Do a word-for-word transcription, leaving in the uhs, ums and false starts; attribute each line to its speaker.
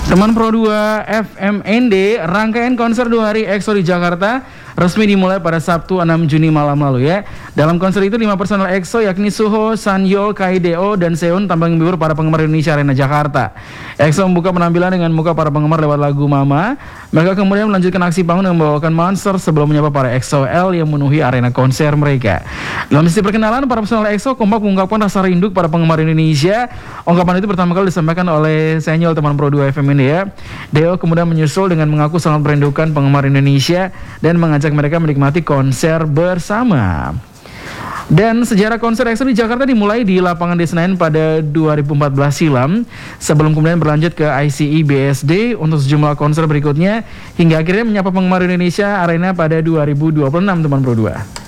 Speaker 1: Teman Pro dua F M N D, rangkaian konser dua hari EXO di Jakarta resmi dimulai pada Sabtu enam Juni malam lalu ya. Dalam konser itu lima personel EXO yakni Suho, Sanyo, Kaideo, dan Seon tampil menghibur para penggemar Indonesia Arena Jakarta. EXO membuka penampilan dengan muka para penggemar lewat lagu Mama. Mereka kemudian melanjutkan aksi panggung dengan membawakan Monster sebelum menyapa para EXO L yang memenuhi arena konser mereka. Dalam sesi perkenalan, para personel EXO kompak mengungkapkan rasa rindu para penggemar Indonesia. Ungkapan itu pertama kali disampaikan oleh Senyol teman Pro dua F M N D ya. Deo kemudian menyusul dengan mengaku sangat merindukan penggemar Indonesia dan mengajak mereka menikmati konser bersama. Dan sejarah konser EXO di Jakarta dimulai di lapangan di Senayan pada dua ribu empat belas silam, sebelum kemudian berlanjut ke I C I B S D untuk sejumlah konser berikutnya hingga akhirnya menyapa penggemar Indonesia Arena pada dua ribu dua puluh enam teman Pro dua.